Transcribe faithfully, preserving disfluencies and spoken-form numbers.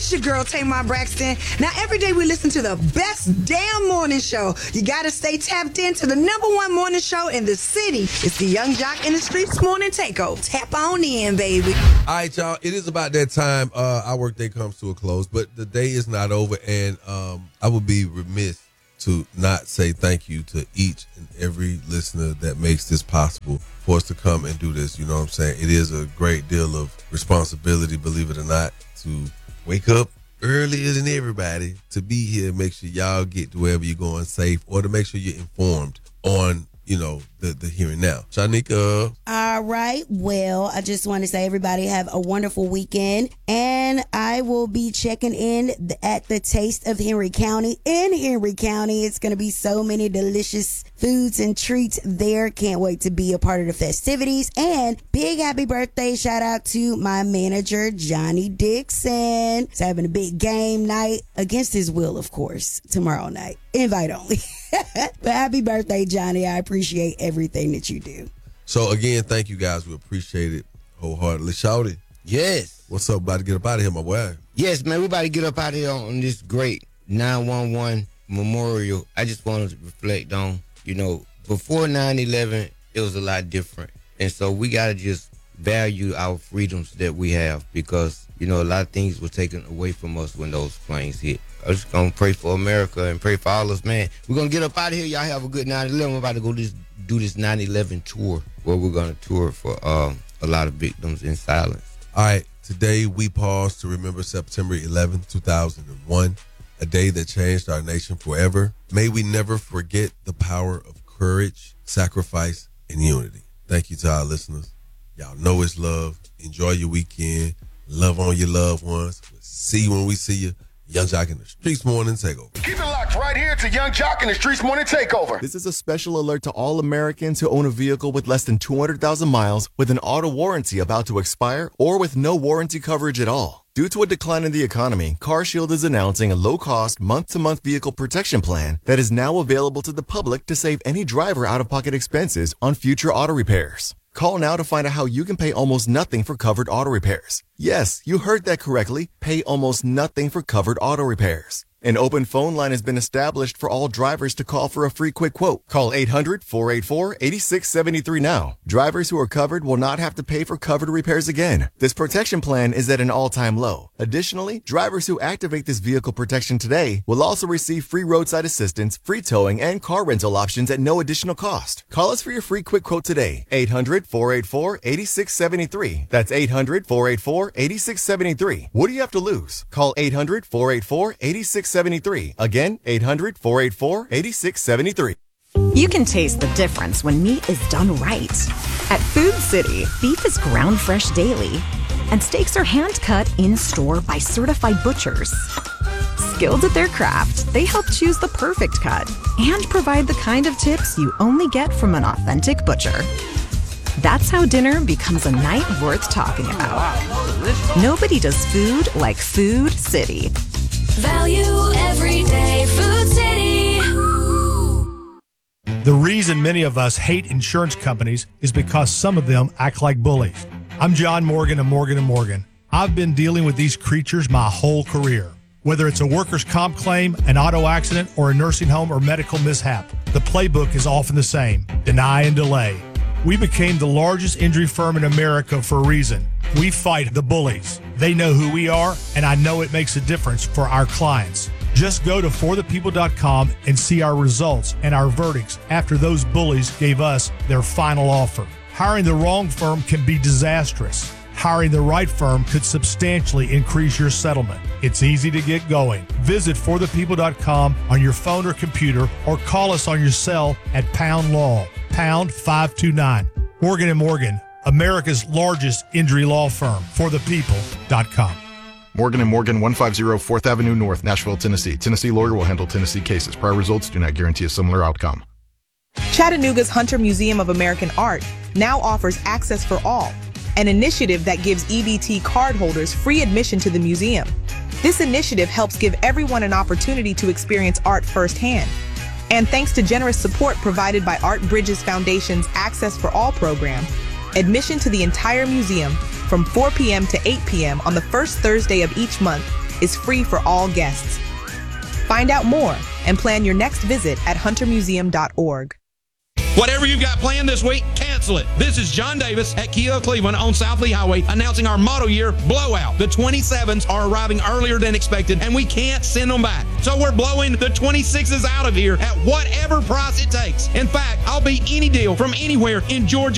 It's your girl, Tamar Braxton. Now, every day we listen to the best damn morning show. You gotta stay tapped into the number one morning show in the city. It's the Young Jock in the Streets Morning Takeover. Tap on in, baby. All right, y'all. It is about that time. Uh, our workday comes to a close, but the day is not over, and um, I would be remiss to not say thank you to each and every listener that makes this possible for us to come and do this. You know what I'm saying? It is a great deal of responsibility, believe it or not, to wake up earlier than everybody to be here, make sure y'all get to wherever you're going safe, or to make sure you're informed on, you know, the, the here and now. Shanika. All right. Well, I just want to say everybody have a wonderful weekend. And I will be checking in at the Taste of Henry County in Henry County. It's going to be so many delicious foods and treats there. Can't wait to be a part of the festivities. And big happy birthday shout out to my manager, Johnny Dixon. He's having a big game night against his will, of course, tomorrow night. Invite only. But happy birthday, Johnny. I appreciate everything that you do. So, again, thank you guys. We appreciate it wholeheartedly. Shouty. Yes. What's up? About to get up out of here, my boy. Yes, man. We about to get up out of here on this great nine one one memorial. I just wanted to reflect on, you know, before nine eleven, it was a lot different. And so we got to just value our freedoms that we have because, you know, a lot of things were taken away from us when those planes hit. I'm just going to pray for America and pray for all us, man. We're going to get up out of here. Y'all have a good nine eleven. We're about to go this, do this nine eleven tour where we're going to tour for um, a lot of victims in silence. All right. Today, we pause to remember September eleventh, two thousand one, a day that changed our nation forever. May we never forget the power of courage, sacrifice, and unity. Thank you to our listeners. Y'all know it's love. Enjoy your weekend. Love on your loved ones. We'll see you when we see you. Young Jock in the Streets Morning Takeover. Keep it locked right here to Young Jock in the Streets Morning Takeover. This is a special alert to all Americans who own a vehicle with less than two hundred thousand miles with an auto warranty about to expire or with no warranty coverage at all. Due to a decline in the economy, CarShield is announcing a low-cost, month-to-month vehicle protection plan that is now available to the public to save any driver out-of-pocket expenses on future auto repairs. Call now to find out how you can pay almost nothing for covered auto repairs. Yes, you heard that correctly. Pay almost nothing for covered auto repairs. An open phone line has been established for all drivers to call for a free quick quote. Call eight hundred, four eight four, eight six seven three now. Drivers who are covered will not have to pay for covered repairs again. This protection plan is at an all-time low. Additionally, drivers who activate this vehicle protection today will also receive free roadside assistance, free towing, and car rental options at no additional cost. Call us for your free quick quote today. eight hundred, four eight four, eight six seven three. That's eight hundred, four eight four, eight six seven three. What do you have to lose? Call eight hundred, four eight four, eight six seven three. Again, eight hundred, four eight four, eight six seven three. You can taste the difference when meat is done right. At Food City, beef is ground fresh daily, and steaks are hand-cut in-store by certified butchers. Skilled at their craft, they help choose the perfect cut and provide the kind of tips you only get from an authentic butcher. That's how dinner becomes a night worth talking about. Nobody does food like Food City. Value everyday Food City. The reason many of us hate insurance companies is because some of them act like bullies. I'm John Morgan of Morgan and Morgan. I've been dealing with these creatures my whole career. Whether it's a workers' comp claim, an auto accident, or a nursing home or medical mishap, the playbook is often the same: deny and delay. We became the largest injury firm in America for a reason. We fight the bullies. They know who we are, and I know it makes a difference for our clients. Just go to for the people dot com and see our results and our verdicts after those bullies gave us their final offer. Hiring the wrong firm can be disastrous. Hiring the right firm could substantially increase your settlement. It's easy to get going. Visit for the people dot com on your phone or computer, or call us on your cell at Pound Law, pound five two nine. Morgan and Morgan, America's largest injury law firm. for the people dot com. Morgan and Morgan, one fifty fourth Avenue North, Nashville, Tennessee. Tennessee lawyer will handle Tennessee cases. Prior results do not guarantee a similar outcome. Chattanooga's Hunter Museum of American Art now offers Access for All, an initiative that gives E B T cardholders free admission to the museum. This initiative helps give everyone an opportunity to experience art firsthand. And thanks to generous support provided by Art Bridges Foundation's Access for All program, admission to the entire museum from four p.m. to eight p.m. on the first Thursday of each month is free for all guests. Find out more and plan your next visit at hunter museum dot org. Whatever you've got planned this week, cancel it. This is John Davis at Kia Cleveland on South Lee Highway announcing our model year blowout. The twenty-sevens are arriving earlier than expected, and we can't send them back. So we're blowing the twenty-sixes out of here at whatever price it takes. In fact, I'll beat any deal from anywhere in Georgia